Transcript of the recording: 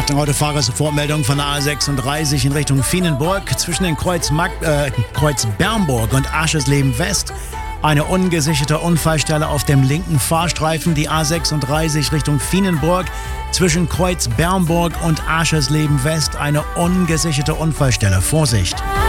Achtung, Autofahrer, Sofortmeldung von der A36 in Richtung Fienenburg zwischen den Kreuz Bernburg und Aschersleben West. Eine ungesicherte Unfallstelle auf dem linken Fahrstreifen, die A36 Richtung Fienenburg zwischen Kreuz Bernburg und Aschersleben West. Eine ungesicherte Unfallstelle. Vorsicht!